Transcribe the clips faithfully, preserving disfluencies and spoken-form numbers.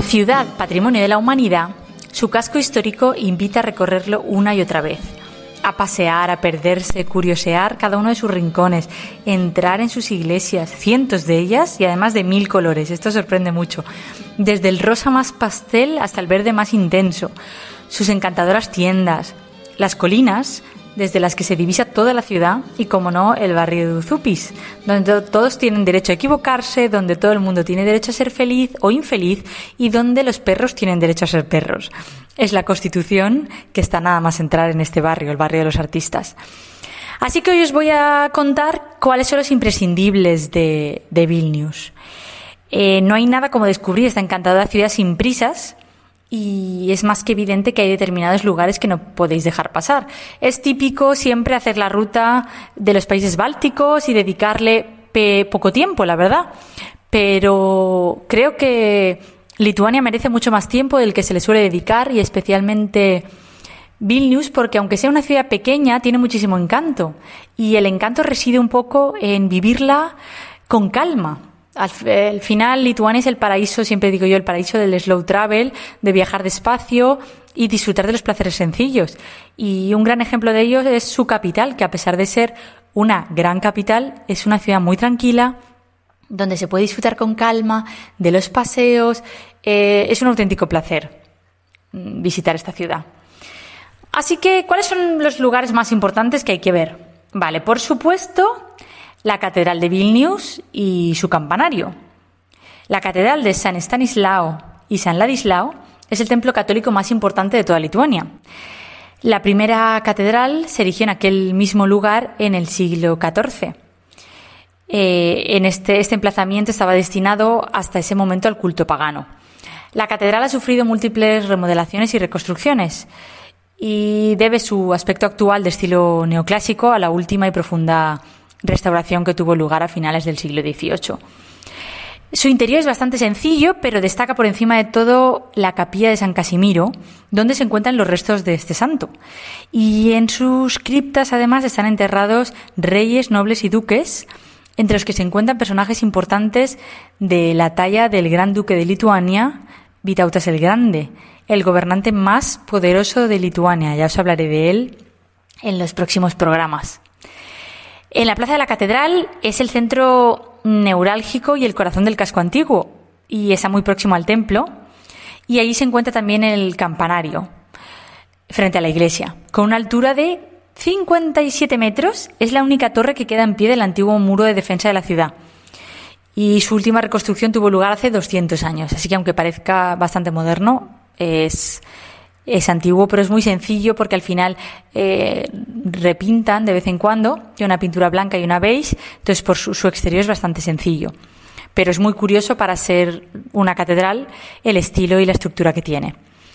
Ciudad Patrimonio de la Humanidad, su casco histórico invita a recorrerlo una y otra vez, a pasear, a perderse, curiosear cada uno de sus rincones, entrar en sus iglesias, cientos de ellas y además de mil colores. Esto sorprende mucho, desde el rosa más pastel hasta el verde más intenso, sus encantadoras tiendas, las colinas desde las que se divisa toda la ciudad y, como no, el barrio de Uzupis, donde todos tienen derecho a equivocarse, donde todo el mundo tiene derecho a ser feliz o infeliz y donde los perros tienen derecho a ser perros. Es la Constitución que está nada más entrar en este barrio, el barrio de los artistas. Así que hoy os voy a contar cuáles son los imprescindibles de, de Vilnius. Eh, no hay nada como descubrir esta encantadora ciudad sin prisas. Y es más que evidente que hay determinados lugares que no podéis dejar pasar. Es típico siempre hacer la ruta de los países bálticos y dedicarle pe- poco tiempo, la verdad. Pero creo que Lituania merece mucho más tiempo del que se le suele dedicar, y especialmente Vilnius, porque aunque sea una ciudad pequeña, tiene muchísimo encanto. Y el encanto reside un poco en vivirla con calma. Al, al final, Lituania es el paraíso, siempre digo yo, el paraíso del slow travel, de viajar despacio y disfrutar de los placeres sencillos. Y un gran ejemplo de ello es su capital, que a pesar de ser una gran capital, es una ciudad muy tranquila, donde se puede disfrutar con calma de los paseos. Eh, es un auténtico placer visitar esta ciudad. Así que, ¿cuáles son los lugares más importantes que hay que ver? Vale, por supuesto, la Catedral de Vilnius y su campanario. La Catedral de San Estanislao y San Ladislao es el templo católico más importante de toda Lituania. La primera catedral se erigió en aquel mismo lugar en el siglo catorce. Eh, en este, este emplazamiento estaba destinado hasta ese momento al culto pagano. La catedral ha sufrido múltiples remodelaciones y reconstrucciones y debe su aspecto actual de estilo neoclásico a la última y profunda restauración que tuvo lugar a finales del siglo dieciocho. Su interior es bastante sencillo, pero destaca por encima de todo la capilla de San Casimiro, donde se encuentran los restos de este santo. Y en sus criptas, además, están enterrados reyes, nobles y duques, entre los que se encuentran personajes importantes de la talla del gran duque de Lituania, Vytautas el Grande, el gobernante más poderoso de Lituania. Ya os hablaré de él en los próximos programas. En la Plaza de la Catedral es el centro neurálgico y el corazón del casco antiguo, y está muy próximo al templo, y allí se encuentra también el campanario frente a la iglesia, con una altura de cincuenta y siete metros. Es la única torre que queda en pie del antiguo muro de defensa de la ciudad, y su última reconstrucción tuvo lugar hace doscientos años, así que aunque parezca bastante moderno, es... Es antiguo, pero es muy sencillo porque al final eh, repintan de vez en cuando, y una pintura blanca y una beige, entonces por su, su exterior es bastante sencillo. Pero es muy curioso para ser una catedral el estilo y la estructura que tiene.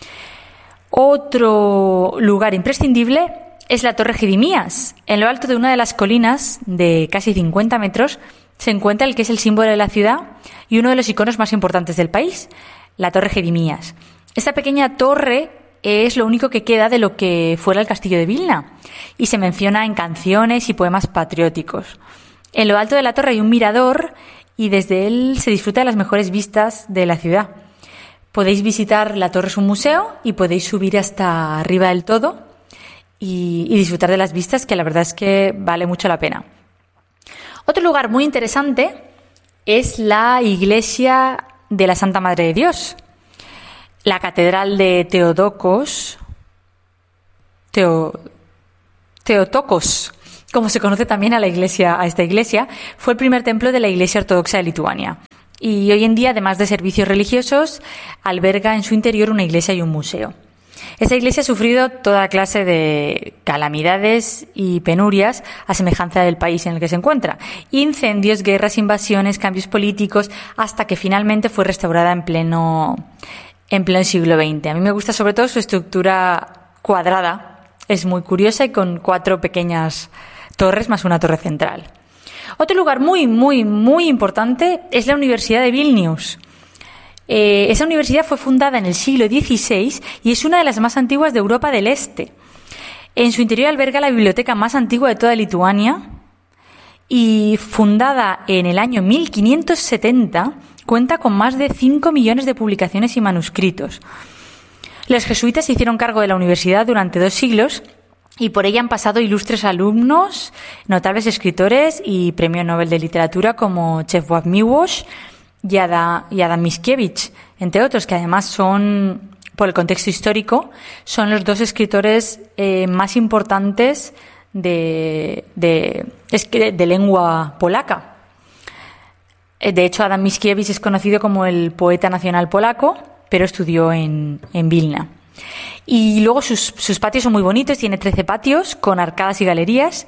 Otro lugar imprescindible es la Torre Gediminas. En lo alto de una de las colinas de casi cincuenta metros se encuentra el que es el símbolo de la ciudad y uno de los iconos más importantes del país, la Torre Gediminas. Esta pequeña torre es lo único que queda de lo que fuera el castillo de Vilna y se menciona en canciones y poemas patrióticos. En lo alto de la torre hay un mirador y desde él se disfruta de las mejores vistas de la ciudad. Podéis visitar la torre, es un museo, y podéis subir hasta arriba del todo y, y disfrutar de las vistas, que la verdad es que vale mucho la pena. Otro lugar muy interesante es la iglesia de la Santa Madre de Dios. La catedral de Teodocos, Teo, Teotokos, como se conoce también a la iglesia, a esta iglesia, fue el primer templo de la Iglesia Ortodoxa de Lituania. Y hoy en día, además de servicios religiosos, alberga en su interior una iglesia y un museo. Esta iglesia ha sufrido toda clase de calamidades y penurias a semejanza del país en el que se encuentra. Incendios, guerras, invasiones, cambios políticos, hasta que finalmente fue restaurada en pleno... en pleno siglo veinte. A mí me gusta sobre todo su estructura cuadrada. Es muy curiosa y con cuatro pequeñas torres más una torre central. Otro lugar muy, muy, muy importante es la Universidad de Vilnius. Eh, esa universidad fue fundada en el siglo dieciséis y es una de las más antiguas de Europa del Este. En su interior alberga la biblioteca más antigua de toda Lituania y fundada en el año mil quinientos setenta, cuenta con más de cinco millones de publicaciones y manuscritos. Los jesuitas se hicieron cargo de la universidad durante dos siglos y por ella han pasado ilustres alumnos, notables escritores y premio Nobel de Literatura como Czesław Miłosz y Adam, y Adam Mickiewicz, entre otros, que además son, por el contexto histórico, son los dos escritores eh, más importantes de, de, de, de lengua polaca. De hecho, Adam Mickiewicz es conocido como el poeta nacional polaco, pero estudió en, en Vilna. Y luego sus, sus patios son muy bonitos, tiene trece patios con arcadas y galerías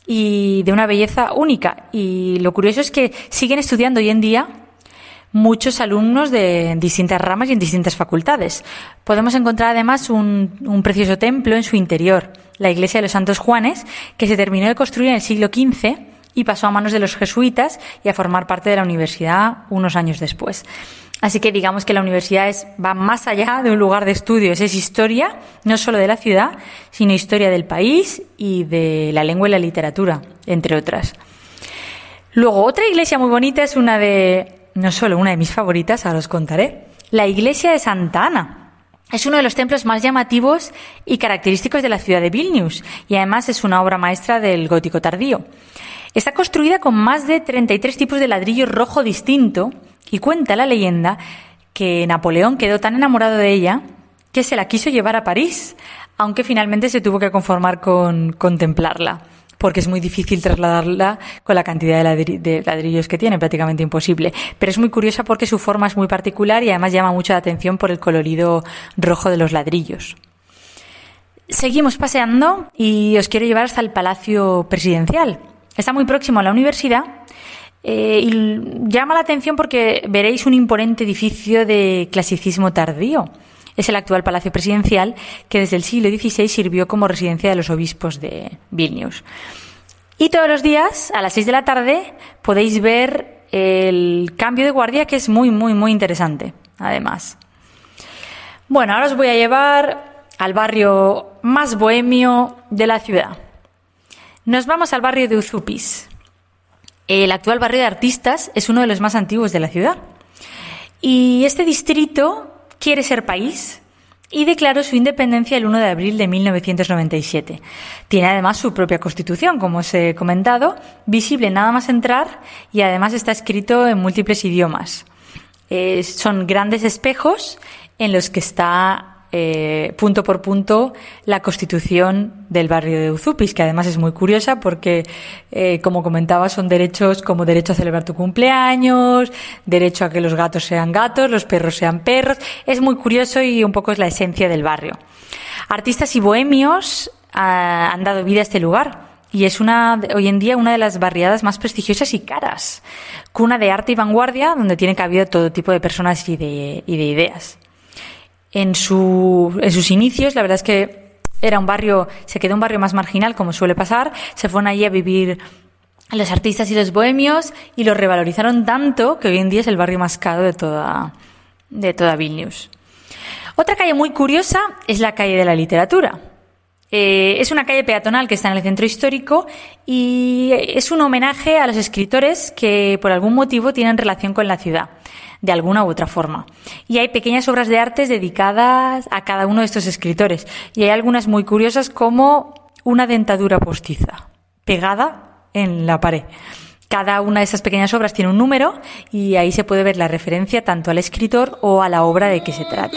y de una belleza única. Y lo curioso es que siguen estudiando hoy en día muchos alumnos de distintas ramas y en distintas facultades. Podemos encontrar además un, un precioso templo en su interior, la iglesia de los Santos Juanes, que se terminó de construir en el siglo quince y pasó a manos de los jesuitas y a formar parte de la universidad unos años después. Así que digamos que la universidad es, va más allá de un lugar de estudios, es historia, no solo de la ciudad, sino historia del país y de la lengua y la literatura, entre otras. Luego, otra iglesia muy bonita es una de, no solo una de mis favoritas, ahora os contaré, la iglesia de Santa Ana. Es uno de los templos más llamativos y característicos de la ciudad de Vilnius y además es una obra maestra del gótico tardío. Está construida con más de treinta y tres tipos de ladrillo rojo distinto y cuenta la leyenda que Napoleón quedó tan enamorado de ella que se la quiso llevar a París, aunque finalmente se tuvo que conformar con contemplarla, porque es muy difícil trasladarla con la cantidad de, ladri- de ladrillos que tiene, prácticamente imposible. Pero es muy curiosa porque su forma es muy particular y además llama mucho la atención por el colorido rojo de los ladrillos. Seguimos paseando y os quiero llevar hasta el Palacio Presidencial. Está muy próximo a la universidad eh, y llama la atención porque veréis un imponente edificio de clasicismo tardío. Es el actual Palacio Presidencial que desde el siglo dieciséis sirvió como residencia de los obispos de Vilnius. Y todos los días, a las seis de la tarde, podéis ver el cambio de guardia, que es muy, muy, muy interesante, además. Bueno, ahora os voy a llevar al barrio más bohemio de la ciudad. Nos vamos al barrio de Uzupis. El actual barrio de artistas es uno de los más antiguos de la ciudad. Y este distrito quiere ser país y declaró su independencia el uno de abril de mil novecientos noventa y siete. Tiene además su propia constitución, como os he comentado, visible nada más entrar y además está escrito en múltiples idiomas. Eh, son grandes espejos en los que está eh, punto por punto la constitución del barrio de Uzupis, que además es muy curiosa porque, eh, como comentaba, son derechos como derecho a celebrar tu cumpleaños, derecho a que los gatos sean gatos, los perros sean perros. Es muy curioso y un poco es la esencia del barrio. Artistas y bohemios ah, han dado vida a este lugar. Y es una, hoy en día una de las barriadas más prestigiosas y caras. Cuna de arte y vanguardia, donde tiene cabida todo tipo de personas y de, y de ideas. En, su, en sus inicios, la verdad es que era un barrio, se quedó un barrio más marginal, como suele pasar. Se fueron allí a vivir los artistas y los bohemios y lo revalorizaron tanto que hoy en día es el barrio más caro de toda, de toda Vilnius. Otra calle muy curiosa es la calle de la literatura. Eh, es una calle peatonal que está en el centro histórico y es un homenaje a los escritores que por algún motivo tienen relación con la ciudad, de alguna u otra forma. Y hay pequeñas obras de arte dedicadas a cada uno de estos escritores. Y hay algunas muy curiosas, como una dentadura postiza pegada en la pared. Cada una de esas pequeñas obras tiene un número y ahí se puede ver la referencia tanto al escritor o a la obra de que se trate.